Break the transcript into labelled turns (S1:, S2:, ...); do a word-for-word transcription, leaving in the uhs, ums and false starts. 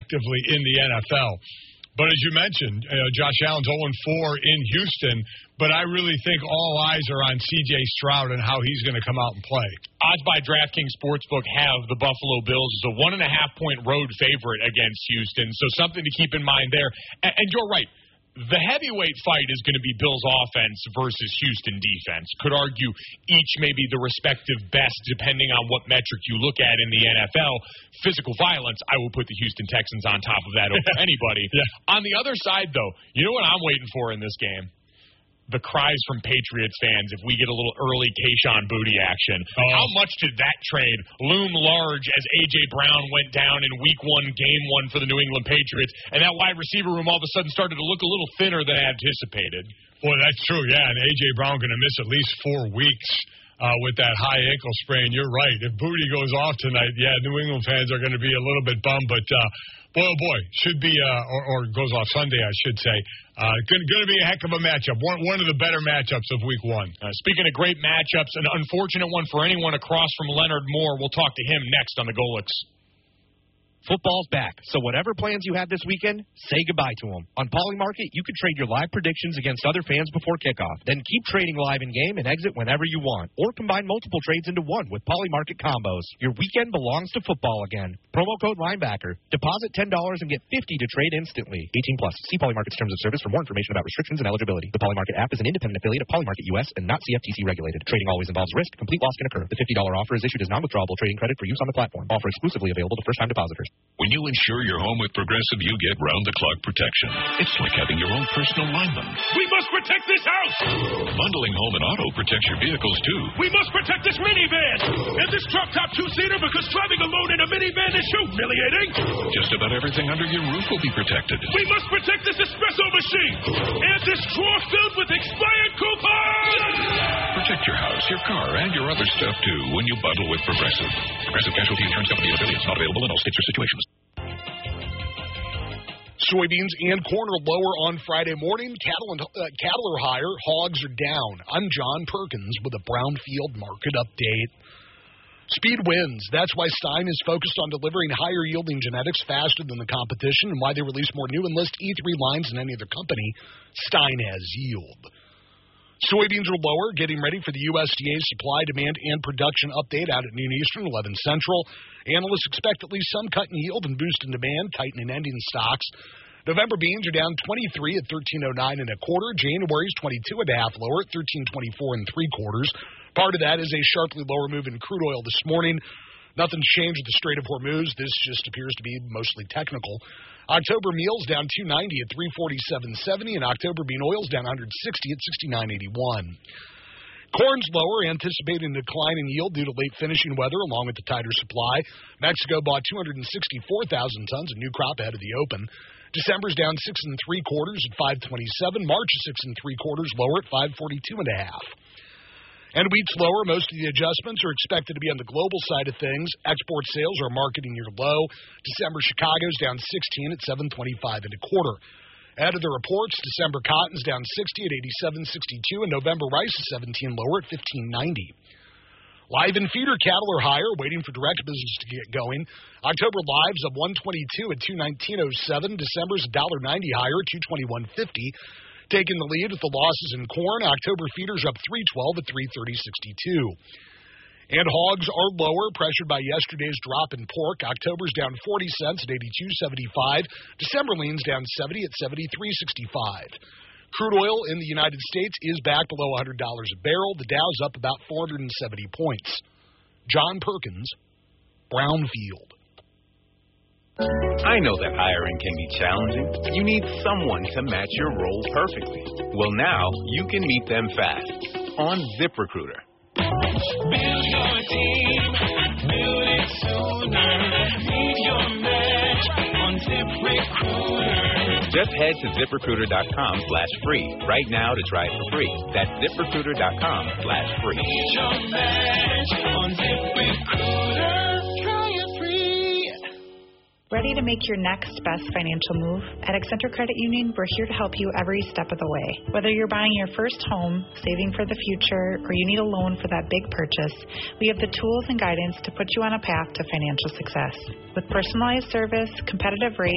S1: collectively in the N F L. But as you mentioned, uh, Josh Allen's oh and four in Houston, but I really think all eyes are on C J Stroud and how he's going to come out and play.
S2: Odds by DraftKings Sportsbook have the Buffalo Bills as a one and a half point road favorite against Houston, so something to keep in mind there. And, and you're right. The heavyweight fight is going to be Bills offense versus Houston defense. Could argue each may be the respective best depending on what metric you look at in the N F L. Physical violence, I will put the Houston Texans on top of that over anybody. Yeah. On the other side, though, you know what I'm waiting for in this game? The cries from Patriots fans if we get a little early Kayshon Boutte action. Oh. How much did that trade loom large as A J. Brown went down in week one, game one for the New England Patriots, and that wide receiver room all of a sudden started to look a little thinner than anticipated?
S1: Boy, that's true, yeah, and A J. Brown going to miss at least four weeks uh, with that high ankle sprain. You're right. If Boutte goes off tonight, yeah, New England fans are going to be a little bit bummed, but uh, boy, oh boy, should be, uh, or, or goes off Sunday, I should say. Uh, going to be a heck of a matchup. One, one of the better matchups of week one.
S2: Uh, speaking of great matchups, an unfortunate one for anyone across from Leonard Moore. We'll talk to him next on the Golix.
S3: Football's back, so whatever plans you have this weekend, say goodbye to them. On Polymarket, you can trade your live predictions against other fans before kickoff. Then keep trading live in-game and exit whenever you want. Or combine multiple trades into one with Polymarket combos. Your weekend belongs to football again. Promo code Linebacker. Deposit ten dollars and get fifty dollars to trade instantly. eighteen plus. See Polymarket's terms of service for more information about restrictions and eligibility. The Polymarket app is an independent affiliate of Polymarket U S and not C F T C regulated. Trading always involves risk. Complete loss can occur. The fifty dollars offer is issued as non-withdrawable trading credit for use on the platform. Offer exclusively available to first-time depositors.
S4: When you insure your home with Progressive, you get round-the-clock protection. It's like having your own personal lineman.
S5: We must protect this house!
S4: Bundling home and auto protects your vehicles, too.
S5: We must protect this minivan! And this drop-top two-seater, because driving alone in a minivan is humiliating!
S4: Just about everything under your roof will be protected.
S5: We must protect this espresso machine! And this drawer filled with expired coupons!
S4: Protect your house, your car, and your other stuff, too, when you bundle with Progressive. Progressive Casualty Insurance Company and affiliates, not available in all states or situations.
S6: Soybeans and corn are lower on Friday morning. Cattle and uh, cattle are higher. Hogs are down. I'm John Perkins with a Brownfield market update. Speed wins. That's why Stein is focused on delivering higher-yielding genetics faster than the competition and why they release more new Enlist E three lines than any other company. Stein has yield. Soybeans are lower, getting ready for the U S D A supply, demand, and production update out at noon Eastern, eleven Central. Analysts expect at least some cut in yield and boost in demand, tightening ending stocks. November beans are down twenty-three at thirteen oh nine and a quarter. January's twenty-two and a half lower at thirteen twenty-four and three quarters. Part of that is a sharply lower move in crude oil this morning. Nothing's changed at the Strait of Hormuz. This just appears to be mostly technical. October meals down two ninety at three forty-seven seventy, and October bean oils down one sixty at sixty-nine eighty-one. Corn's lower, anticipating a decline in yield due to late finishing weather along with the tighter supply. Mexico bought two hundred sixty-four thousand tons of new crop ahead of the open. December's down six and three quarters at five twenty-seven. March is six and three quarters lower at five forty-two and a half. And wheat's lower. Most of the adjustments are expected to be on the global side of things. Export sales are marketing near low. December Chicago's down sixteen at seven twenty-five and a quarter. Add to the reports, December cotton's down sixty at eighty-seven sixty-two, and November rice is seventeen lower at fifteen ninety. Live and feeder cattle are higher, waiting for direct business to get going. October lives up one twenty-two at two nineteen oh seven. December's one ninety higher at two twenty-one fifty. Taking the lead with the losses in corn, October feeders up three twelve at three thirty sixty-two. And hogs are lower, pressured by yesterday's drop in pork. October's down forty cents at eighty-two seventy-five. December leans down seventy at seventy-three sixty-five. Crude oil in the United States is back below one hundred dollars a barrel. The Dow's up about four hundred seventy points. John Perkins, Brownfield.
S7: I know that hiring can be challenging. You need someone to match your role perfectly. Well, now you can meet them fast on ZipRecruiter.
S8: Build your team, build it sooner. Meet your match on ZipRecruiter.
S7: Just head to ZipRecruiter.com slash free right now to try it for free. That's ZipRecruiter.com slash free.
S8: Meet your match on ZipRecruiter. Try it free.
S9: Ready to make your next best financial move? At Accenture Credit Union, we're here to help you every step of the way. Whether you're buying your first home, saving for the future, or you need a loan for that big purchase, we have the tools and guidance to put you on a path to financial success. With personalized service, competitive rates,